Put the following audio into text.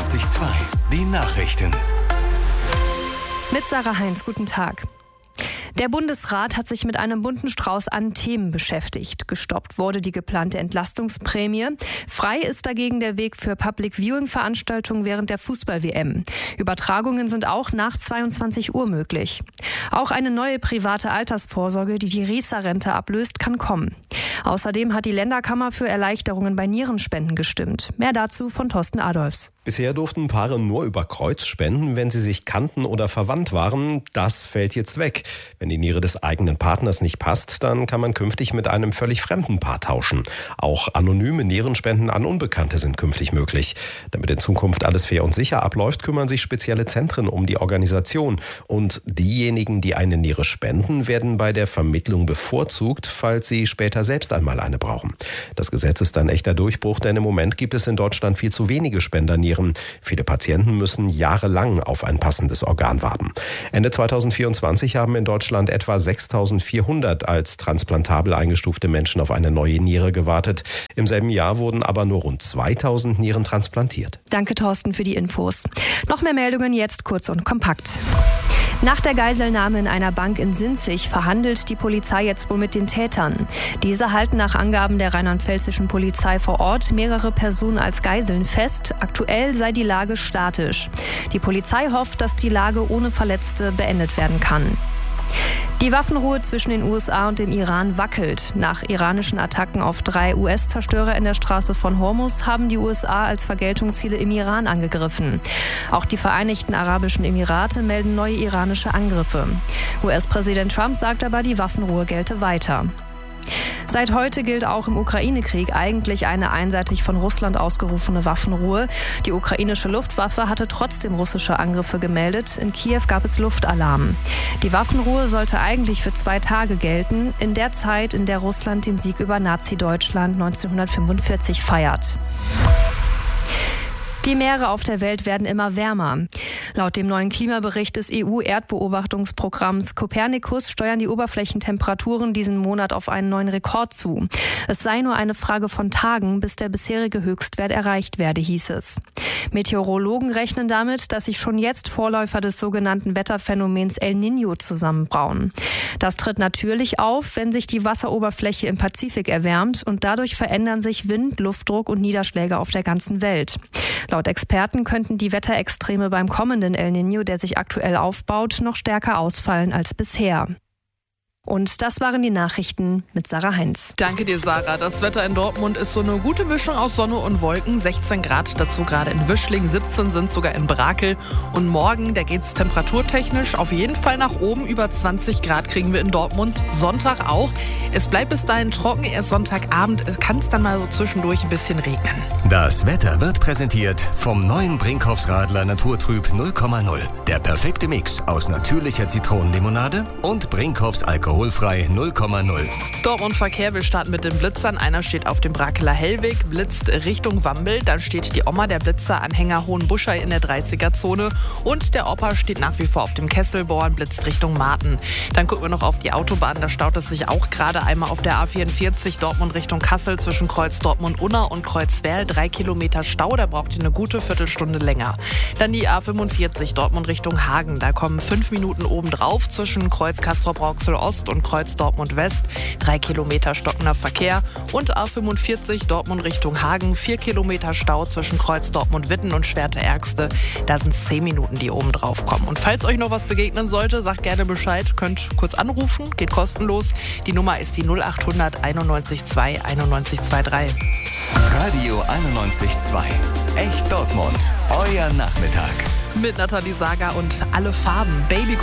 91,2. Die Nachrichten. Mit Sarah Heinz, guten Tag. Der Bundesrat hat sich mit einem bunten Strauß an Themen beschäftigt. Gestoppt wurde die geplante Entlastungsprämie. Frei ist dagegen der Weg für Public-Viewing-Veranstaltungen während der Fußball-WM. Übertragungen sind auch nach 22 Uhr möglich. Auch eine neue private Altersvorsorge, die Riester-Rente ablöst, kann kommen. Außerdem hat die Länderkammer für Erleichterungen bei Nierenspenden gestimmt. Mehr dazu von Thorsten Adolfs. Bisher durften Paare nur über Kreuz spenden, wenn sie sich kannten oder verwandt waren. Das fällt jetzt weg. Wenn die Niere des eigenen Partners nicht passt, dann kann man künftig mit einem völlig fremden Paar tauschen. Auch anonyme Nierenspenden an Unbekannte sind künftig möglich. Damit in Zukunft alles fair und sicher abläuft, kümmern sich spezielle Zentren um die Organisation. Und diejenigen, die eine Niere spenden, werden bei der Vermittlung bevorzugt, falls sie später selbst einmal eine brauchen. Das Gesetz ist ein echter Durchbruch, denn im Moment gibt es in Deutschland viel zu wenige Spendernieren. Viele Patienten müssen jahrelang auf ein passendes Organ warten. Ende 2024 haben in Deutschland etwa 6.400 als transplantabel eingestufte Menschen auf eine neue Niere gewartet. Im selben Jahr wurden aber nur rund 2.000 Nieren transplantiert. Danke, Thorsten, für die Infos. Noch mehr Meldungen jetzt kurz und kompakt. Nach der Geiselnahme in einer Bank in Sinzig verhandelt die Polizei jetzt wohl mit den Tätern. Diese halten nach Angaben der rheinland-pfälzischen Polizei vor Ort mehrere Personen als Geiseln fest. Aktuell sei die Lage statisch. Die Polizei hofft, dass die Lage ohne Verletzte beendet werden kann. Die Waffenruhe zwischen den USA und dem Iran wackelt. Nach iranischen Attacken auf 3 US-Zerstörer in der Straße von Hormuz haben die USA als Vergeltung Ziele im Iran angegriffen. Auch die Vereinigten Arabischen Emirate melden neue iranische Angriffe. US-Präsident Trump sagt aber, die Waffenruhe gelte weiter. Seit heute gilt auch im Ukraine-Krieg eigentlich eine einseitig von Russland ausgerufene Waffenruhe. Die ukrainische Luftwaffe hatte trotzdem russische Angriffe gemeldet. In Kiew gab es Luftalarm. Die Waffenruhe sollte eigentlich für 2 Tage gelten, in der Zeit, in der Russland den Sieg über Nazi-Deutschland 1945 feiert. Die Meere auf der Welt werden immer wärmer. Laut dem neuen Klimabericht des EU-Erdbeobachtungsprogramms Copernicus steuern die Oberflächentemperaturen diesen Monat auf einen neuen Rekord zu. Es sei nur eine Frage von Tagen, bis der bisherige Höchstwert erreicht werde, hieß es. Meteorologen rechnen damit, dass sich schon jetzt Vorläufer des sogenannten Wetterphänomens El Niño zusammenbrauen. Das tritt natürlich auf, wenn sich die Wasseroberfläche im Pazifik erwärmt und dadurch verändern sich Wind, Luftdruck und Niederschläge auf der ganzen Welt. Laut Experten könnten die Wetterextreme beim kommenden El Niño, der sich aktuell aufbaut, noch stärker ausfallen als bisher. Und das waren die Nachrichten mit Sarah Heinz. Danke dir, Sarah. Das Wetter in Dortmund ist so eine gute Mischung aus Sonne und Wolken. 16 Grad dazu gerade in Wischling, 17 sind sogar in Brakel. Und morgen, da geht's temperaturtechnisch auf jeden Fall nach oben. Über 20 Grad kriegen wir in Dortmund. Sonntag auch. Es bleibt bis dahin trocken. Erst Sonntagabend kann es dann mal so zwischendurch ein bisschen regnen. Das Wetter wird präsentiert vom neuen Brinkhoffs Radler Naturtrüb 0,0. Der perfekte Mix aus natürlicher Zitronenlimonade und Brinkhoffs alkoholfrei 0,0. Dortmund Verkehr, wir starten mit den Blitzern. Einer steht auf dem Brakeler Hellweg, blitzt Richtung Wambel. Dann steht die Oma, der Blitzeranhänger Hohenbuschei in der 30er-Zone. Und der Opa steht nach wie vor auf dem Kesselborn, blitzt Richtung Marten. Dann gucken wir noch auf die Autobahn. Da staut es sich auch gerade einmal auf der A44 Dortmund Richtung Kassel zwischen Kreuz Dortmund-Unna und Kreuzwerl. 3 Kilometer Stau, da braucht ihr eine gute Viertelstunde länger. Dann die A45 Dortmund Richtung Hagen. Da kommen 5 Minuten obendrauf zwischen Kreuz Castrop-Rauxel-Ost und Kreuz Dortmund West. 3 Kilometer stockender Verkehr. Und A45 Dortmund Richtung Hagen. 4 Kilometer Stau zwischen Kreuz Dortmund Witten und Schwerte-Ärgste. Da sind es 10 Minuten, die oben drauf kommen. Und falls euch noch was begegnen sollte, sagt gerne Bescheid. Könnt kurz anrufen, geht kostenlos. Die Nummer ist die 0800 91 2 91 23. Radio 91,2. Echt Dortmund. Euer Nachmittag. Mit Nathalie Sager und Alle Farben. Baby